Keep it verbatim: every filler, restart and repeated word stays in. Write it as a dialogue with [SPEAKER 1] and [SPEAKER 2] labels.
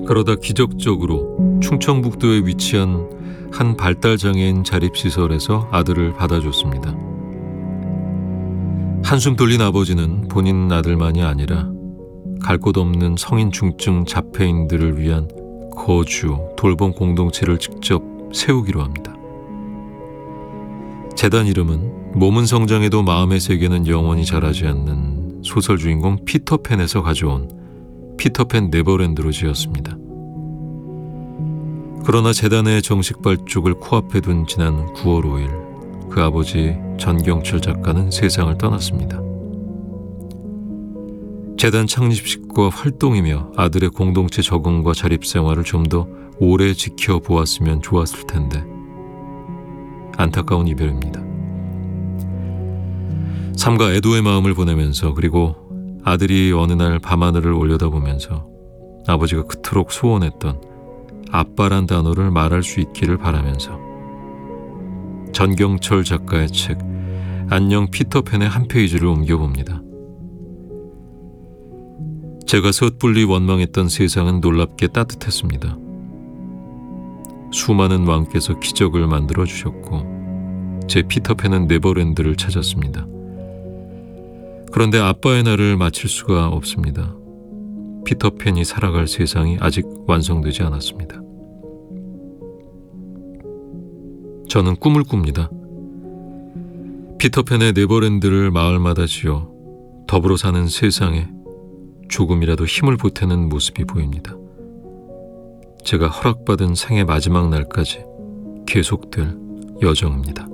[SPEAKER 1] 그러다 기적적으로 충청북도에 위치한 한 발달장애인 자립시설에서 아들을 받아줬습니다. 한숨 돌린 아버지는 본인 아들만이 아니라 갈 곳 없는 성인 중증 자폐인들을 위한 거주, 돌봄 공동체를 직접 세우기로 합니다. 재단 이름은 몸은 성장해도 마음의 세계는 영원히 자라지 않는 소설 주인공 피터팬에서 가져온 피터팬 네버랜드로 지었습니다. 그러나 재단의 정식 발족을 코앞에 둔 지난 구월 오일, 그 아버지 전경철 작가는 세상을 떠났습니다. 재단 창립식과 활동이며 아들의 공동체 적응과 자립생활을 좀 더 오래 지켜보았으면 좋았을 텐데 안타까운 이별입니다. 삼가 애도의 마음을 보내면서, 그리고 아들이 어느 날 밤하늘을 올려다보면서 아버지가 그토록 소원했던 아빠란 단어를 말할 수 있기를 바라면서 전경철 작가의 책 안녕 피터팬의 한 페이지를 옮겨봅니다. 제가 섣불리 원망했던 세상은 놀랍게 따뜻했습니다. 수많은 왕께서 기적을 만들어 주셨고 제 피터팬은 네버랜드를 찾았습니다. 그런데 아빠의 날을 마칠 수가 없습니다. 피터팬이 살아갈 세상이 아직 완성되지 않았습니다. 저는 꿈을 꿉니다. 피터팬의 네버랜드를 마을마다 지어 더불어 사는 세상에 조금이라도 힘을 보태는 모습이 보입니다. 제가 허락받은 생의 마지막 날까지 계속될 여정입니다.